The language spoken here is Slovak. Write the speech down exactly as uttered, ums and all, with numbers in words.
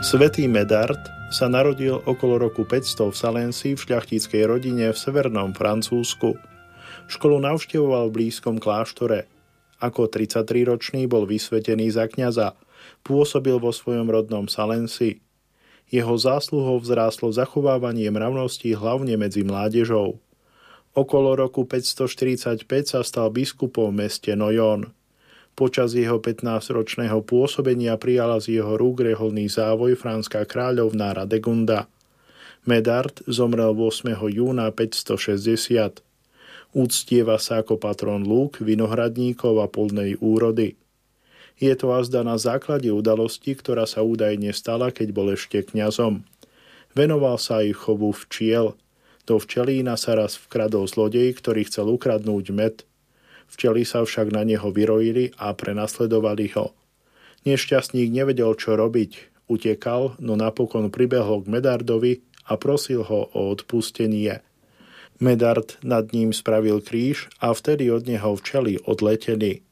Svätý Medard sa narodil okolo roku päťsto v Salencii v šľachtickej rodine v severnom Francúzsku. Školu navštevoval v blízkom kláštore. Ako tridsaťtriročný bol vysvetený za kňaza. Pôsobil vo svojom rodnom Salencii. Jeho zásluhou vzrástlo zachovávanie mravnosti hlavne medzi mládežou. Okolo roku päťstoštyridsaťpäť sa stal biskupom v meste Noyon. Počas jeho pätnásťročného pôsobenia prijala z jeho rúk reholný závoj franská kráľovná Radegunda. Medard zomrel ôsmeho júna päťstošesťdesiat. Úctieva sa ako patron lúk, vinohradníkov a poľnej úrody. Je to azda na základe udalosti, ktorá sa údajne stala, keď bol ešte kňazom. Venoval sa aj chovu včiel. Do včelína sa raz vkradol zlodej, ktorý chcel ukradnúť med. Včely sa však na neho vyrojili a prenasledovali ho. Nešťastník nevedel, čo robiť. Utekal, no napokon pribehol k Medardovi a prosil ho o odpustenie. Medard nad ním spravil kríž a vtedy od neho včely odleteli.